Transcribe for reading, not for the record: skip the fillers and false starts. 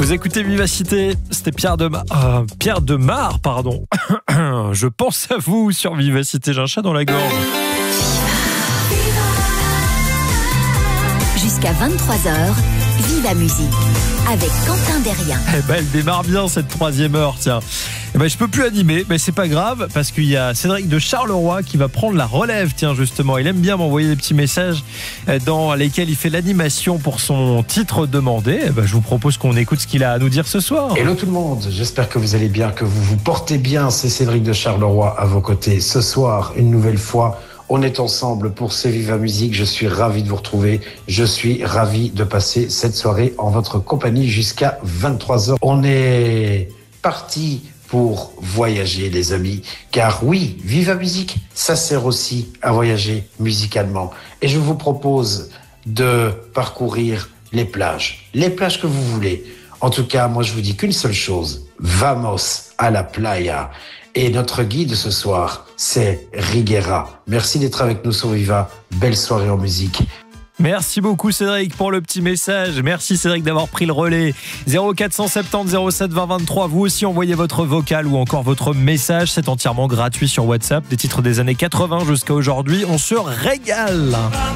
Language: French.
Vous écoutez Vivacité, c'était Pierre Demar, pardon. Je pense à vous sur Vivacité, j'ai un chat dans la gorge. Jusqu'à 23h, Viva Musique avec Quentin Derrien. Eh ben, elle démarre bien cette troisième heure, tiens. Eh ben, je peux plus animer, mais c'est pas grave parce qu'il y a Cédric de Charleroi qui va prendre la relève, tiens, justement. Il aime bien m'envoyer des petits messages dans lesquels il fait l'animation pour son titre demandé. Eh ben, je vous propose qu'on écoute ce qu'il a à nous dire ce soir. Hello tout le monde, j'espère que vous allez bien, que vous vous portez bien. C'est Cédric de Charleroi à vos côtés. Ce soir, une nouvelle fois, on est ensemble pour C'est Viva Musique. Je suis ravi de vous retrouver. Je suis ravi de passer cette soirée en votre compagnie jusqu'à 23h. On est parti pour voyager, les amis. Car oui, Viva Musique, ça sert aussi à voyager musicalement. Et je vous propose de parcourir les plages que vous voulez. En tout cas, moi, je vous dis qu'une seule chose. Vamos à la playa. Et notre guide ce soir, c'est Riguera. Merci d'être avec nous sur Viva. Belle soirée en musique. Merci beaucoup Cédric pour le petit message. Merci Cédric d'avoir pris le relais. 0470 07 20 23. Vous aussi envoyez votre vocal ou encore votre message. C'est entièrement gratuit sur WhatsApp. Des titres des années 80 jusqu'à aujourd'hui. On se régale.